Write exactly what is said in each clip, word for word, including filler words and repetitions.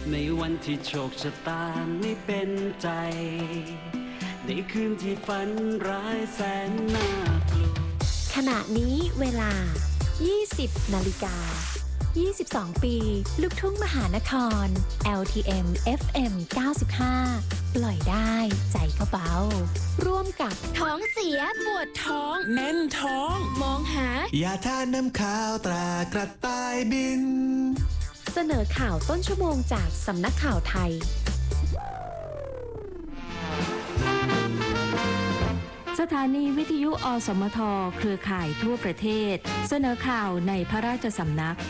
ในวันที่โชคชะตาไม่เป็นใจในคืนที่ฝันร้ายแสนน่ากลัวขณะนี้เวลา ยี่สิบ นาฬิกา ยี่สิบสอง ปี ลูกทุ่งมหานคร แอล ที เอ็ม เอฟ เอ็ม เก้าสิบห้า ปล่อยได้ใจก็เบาร่วมกับท้องเสียปวดท้องแน่นท้องมองหายาทาน้ำข้าวตรากระต่ายบินเสนอข่าวต้นชั่วโมงจากสำนักข่าวไทยสถานีวิทยุอสมทเครือข่ายทั่วประเทศเสนอข่าวในพระราชสำนัก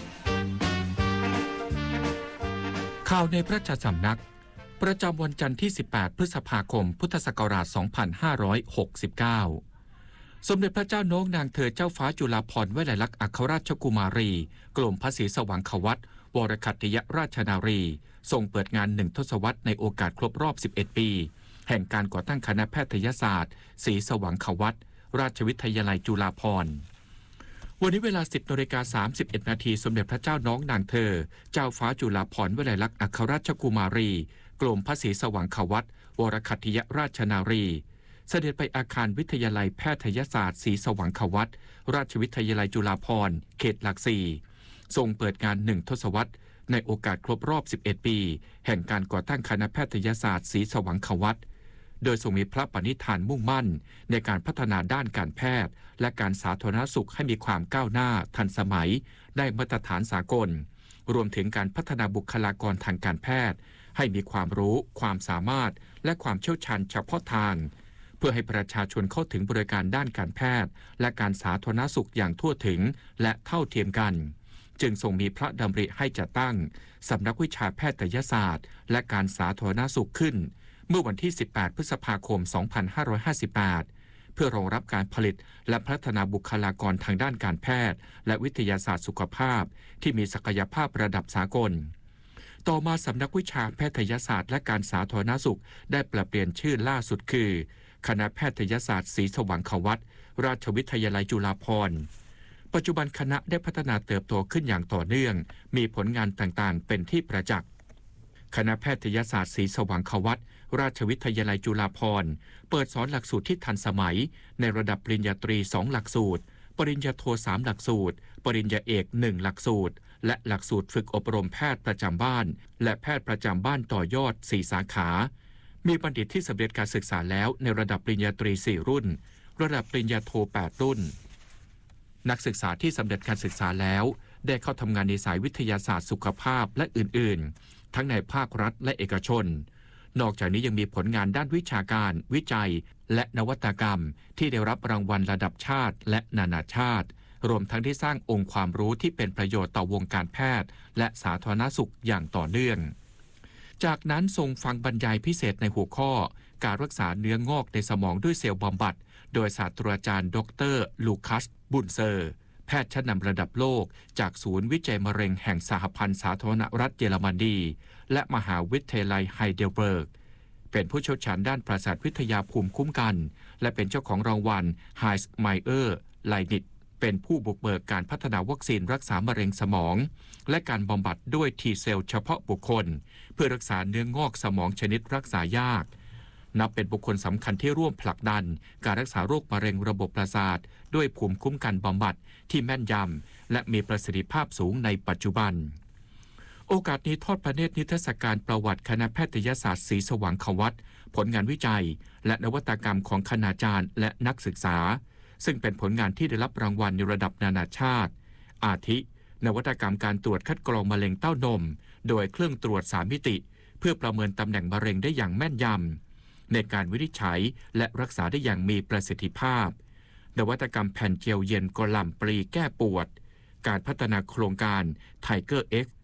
ข่าวในพระราชสำนักประจำวันจันทร์ที่สิบแปดพฤษภาคมพุทธศักราชสองพันห้าร้อยหกสิบเก้าสมเด็จพระเจ้าน้องนางเธอเจ้าฟ้าจุฬาภรณ์วลัยลักษณ์อัครราชกุมารีกรมพระศรีสว่างควัตรวรคัตติยราชนารีทรงเปิดงานหนึ่งทศวรรษในโอกาสครบรอบสิบเอ็ดปีแห่งการก่อตั้งคณะแพทยศาสตร์ศรีสว่างควัตรราชวิทยาลัยจุฬาภรณ์วันนี้เวลา สิบนาฬิกาสามสิบเอ็ดนาทีสมเด็จพระเจ้าน้องนางเธอเจ้าฟ้าจุฬาภรณ์วลัยลักษณ์อัครราชกุมารีกรมพระศรีสว่างควัตรวรคัตติยราชนารีเสด็จไปอาคารวิทยาลัยแพทยศาสตร์ศรีสว่างควัตรราชวิทยาลัยจุฬาภรณ์เขตหลักสี่ทรงเปิดงานหนึ่งทศวรรษในโอกาสครบรอบสิบเอ็ดปีแห่งการก่อตั้งคณะแพทยศาสตร์ศรีสว่างควัตรโดยทรงมีพระปณิธานมุ่งมั่นในการพัฒนาด้านการแพทย์และการสาธารณสุขให้มีความก้าวหน้าทันสมัยได้มาตรฐานสากลรวมถึงการพัฒนาบุคลากรทางการแพทย์ให้มีความรู้ความสามารถและความเชี่ยวชาญเฉพาะทางเพื่อให้ประชาชนเข้าถึงบริการด้านการแพทย์และการสาธารณสุขอย่างทั่วถึงและเท่าเทียมกันจึงทรงมีพระดำริให้จัดตั้งสำนักวิชาแพทยศาสตร์และการสาธารณสุขขึ้นเมื่อวันที่สิบแปดพฤษภาคมสองพันห้าร้อยห้าสิบแปดเพื่อรองรับการผลิตและพัฒนาบุคลากรทางด้านการแพทย์และวิทยาศาสตร์สุขภาพที่มีศักยภาพระดับสากลต่อมาสำนักวิชาแพทยศาสตร์และการสาธารณสุขได้ปรับเปลี่ยนชื่อล่าสุดคือคณะแพทยศาสตร์ศรีสว่างควัตรราชวิทยาลัยจุฬาภรณ์ปัจจุบันคณะได้พัฒนาเติบโตขึ้นอย่างต่อเนื่องมีผลงานต่างๆเป็นที่ประจักษ์คณะแพทยศาสตร์ศรีสว่างควัตรราชวิทยาลัยจุฬาภรณ์เปิดสอนหลักสูตรที่ทันสมัยในระดับปริญญาตรีสองหลักสูตรปริญญาโทสามหลักสูตรปริญญาเอกหนึ่งหลักสูตรและหลักสูตรฝึกอบรมแพทย์ประจำบ้านและแพทย์ประจำบ้านต่อยอดสี่สาขามีบัณฑิตที่สำเร็จการศึกษาแล้วในระดับปริญญาตรีสี่รุ่นระดับปริญญาโทแปดรุ่นนักศึกษาที่สำเร็จการศึกษาแล้วได้เข้าทำงานในสายวิทยาศาสตร์สุขภาพและอื่นๆทั้งในภาครัฐและเอกชนนอกจากนี้ยังมีผลงานด้านวิชาการวิจัยและนวัตกรรมที่ได้รับรางวัลระดับชาติและนานาชาติรวมทั้งที่สร้างองค์ความรู้ที่เป็นประโยชน์ต่อวงการแพทย์และสาธารณสุขอย่างต่อเนื่องจากนั้นทรงฟังบรรยายพิเศษในหัวข้อการรักษาเนื้องอกในสมองด้วยเซลล์บำบัดโดยศาสตราจารย์ดรลูคัสบุนเซอร์แพทย์ชั้นนำระดับโลกจากศูนย์วิจัยมะเร็งแห่งสหพันธ์สาธารณรัฐเยอรมนีและมหาวิทยาลัยไฮเดลเบิร์กเป็นผู้เชี่ยวชาญด้านประสาทวิทยาภูมิคุ้มกันและเป็นเจ้าของรางวัลไฮส์ไมเออร์ไลนิตเป็นผู้บุกเบิกการพัฒนาวัคซีนรักษามะเร็งสมองและการบำบัดด้วยทีเซลเฉพาะบุคคลเพื่อรักษาเนื้องอกสมองชนิดรักษายากนับเป็นบุคคลสำคัญที่ร่วมผลักดันการรักษาโรคมะเร็งระบบประสาทด้วยภูมิคุ้มกันบำบัดที่แม่นยำและมีประสิทธิภาพสูงในปัจจุบันโอกาสนี้ทอดพระเนตรนิทรรศการประวัติคณะแพทยศาสตร์ศรีสว่างควัตรผลงานวิจัยและนวัตกรรมของคณาจารย์และนักศึกษาซึ่งเป็นผลงานที่ได้รับรางวัลในระดับนานาชาติอาทินวัตกรรมการตรวจคัดกรองมะเร็งเต้านมโดยเครื่องตรวจสามมิติเพื่อประเมินตำแหน่งมะเร็งได้อย่างแม่นยำในการวินิจฉัยและรักษาได้อย่างมีประสิทธิภาพนวัตกรรมแผ่นเจลเย็นกระหล่ำปลีแก้ปวดการพัฒนาโครงการ Tiger X